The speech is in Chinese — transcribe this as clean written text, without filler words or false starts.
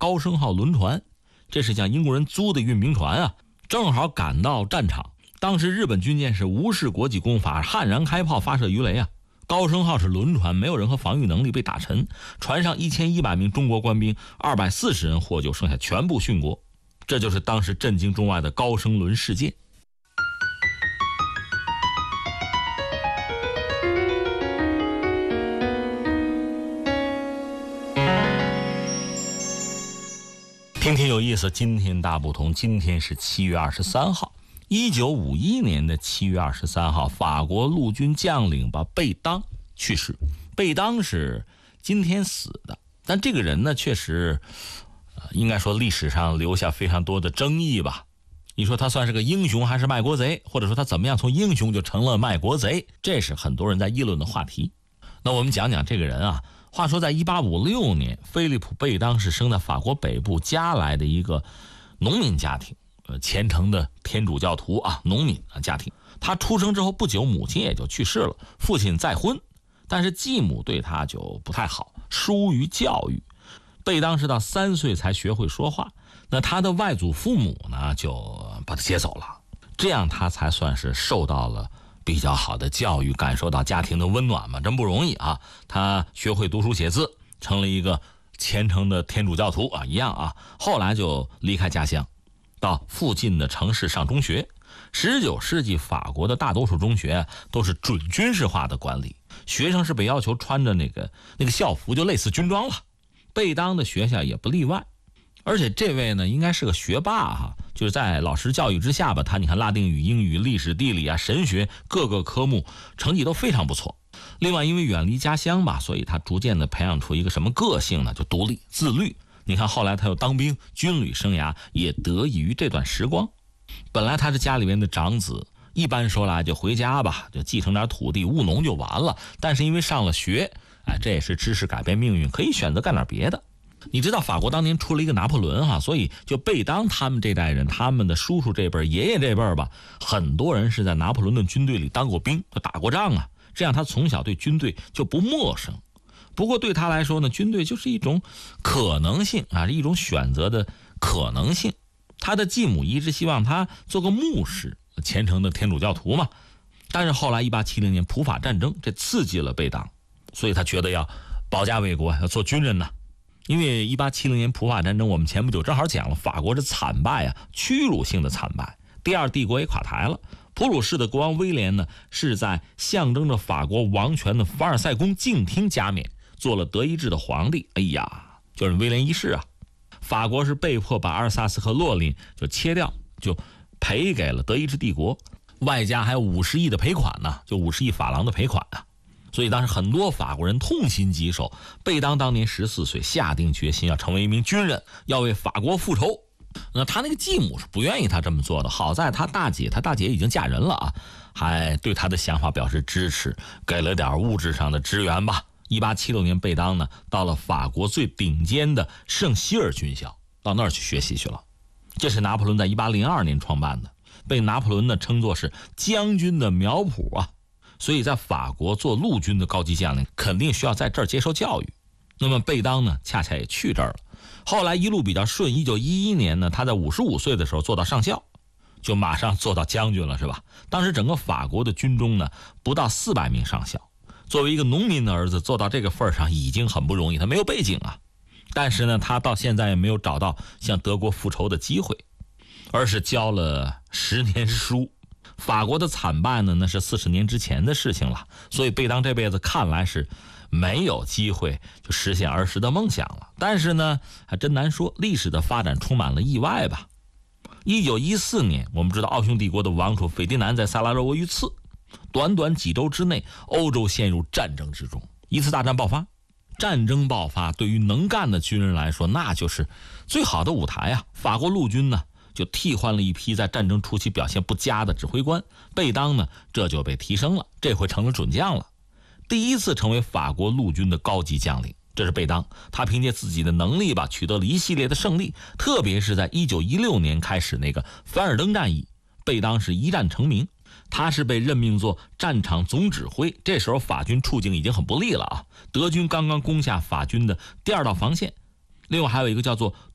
高升号轮船，这是向英国人租的运兵船啊，正好赶到战场。当时日本军舰是无视国际公法，悍然开炮发射鱼雷啊。高升号是轮船，没有任何防御能力，被打沉。船上1100名中国官兵，240人获救，剩下全部殉国。这就是当时震惊中外的高升轮事件。听听有意思，今天大不同。今天是7月23号，1951年的7月23号，法国陆军将领吧贝当去世。贝当是今天死的，但这个人呢，确实，应该说历史上留下非常多的争议吧。你说他算是个英雄还是卖国贼，或者说他怎么样从英雄就成了卖国贼，这是很多人在议论的话题。那我们讲讲这个人啊。话说在1856年，菲利普·贝当是生在法国北部加莱的一个农民家庭，虔诚的天主教徒啊，农民家庭。他出生之后不久，母亲也就去世了，父亲再婚，但是继母对他就不太好，疏于教育。贝当是到3岁才学会说话，那他的外祖父母呢就把他接走了，这样他才算是受到了比较好的教育，感受到家庭的温暖嘛，真不容易啊！他学会读书写字，成了一个虔诚的天主教徒啊，一样啊。后来就离开家乡，到附近的城市上中学。19世纪法国的大多数中学都是准军事化的管理，学生是被要求穿着那个校服，就类似军装了。贝当的学校也不例外。而且这位呢，应该是个学霸哈，就是在老师教育之下吧，他你看拉丁语、英语、历史、地理啊、神学各个科目成绩都非常不错。另外，因为远离家乡吧，所以他逐渐的培养出一个什么个性呢？就独立、自律。你看后来他又当兵，军旅生涯也得益于这段时光。本来他是家里面的长子，一般说来就回家吧，就继承点土地，务农就完了。但是因为上了学，这也是知识改变命运，可以选择干点别的。你知道法国当年出了一个拿破仑哈，所以就贝当他们这代人，他们的叔叔这辈、爷爷这辈吧，很多人是在拿破仑的军队里当过兵，就打过仗啊。这样他从小对军队就不陌生。不过对他来说呢，军队就是一种可能性啊，一种选择的可能性。他的继母一直希望他做个牧师，虔诚的天主教徒嘛。但是后来1870年普法战争，这刺激了贝当，所以他觉得要保家卫国，要做军人呢。因为1870年普法战争，我们前不久正好讲了，法国是惨败啊，屈辱性的惨败，第二帝国也垮台了。普鲁士的国王威廉呢，是在象征着法国王权的凡尔赛宫静听加冕，做了德意志的皇帝。哎呀，就是威廉一世啊。法国是被迫把阿尔萨斯和洛林就切掉，就赔给了德意志帝国，外加还有50亿的赔款呢，就50亿法郎的赔款啊。所以当时很多法国人痛心疾首。贝当当年14岁，下定决心要成为一名军人，要为法国复仇。那他那个继母是不愿意他这么做的，好在他大姐已经嫁人了啊，还对他的想法表示支持，给了点物质上的支援吧。1876年，贝当呢到了法国最顶尖的圣希尔军校，到那儿去学习去了。这是拿破仑在1802年创办的，被拿破仑呢称作是将军的苗圃啊。所以在法国做陆军的高级将领肯定需要在这儿接受教育。那么贝当呢恰恰也去这儿了，后来一路比较顺。1911年呢，他在55岁的时候做到上校，就马上做到将军了，是吧？当时整个法国的军中呢不到400名上校，作为一个农民的儿子做到这个份上已经很不容易，他没有背景啊。但是呢，他到现在也没有找到向德国复仇的机会，而是教了10年书。法国的惨败呢，那是40年之前的事情了，所以贝当这辈子看来是没有机会就实现儿时的梦想了。但是呢，还真难说，历史的发展充满了意外吧。1914年，我们知道奥匈帝国的王储斐迪南在萨拉热窝遇刺，短短几周之内，欧洲陷入战争之中，一次大战爆发。战争爆发对于能干的军人来说，那就是最好的舞台啊。法国陆军呢就替换了一批在战争初期表现不佳的指挥官，贝当呢这就被提升了，这回成了准将了，第一次成为法国陆军的高级将领。这是贝当，他凭借自己的能力吧，取得了一系列的胜利，特别是在1916年开始那个凡尔登战役，贝当是一战成名。他是被任命做战场总指挥，这时候法军处境已经很不利了啊，德军刚刚攻下法军的第2道防线，另外还有一个叫做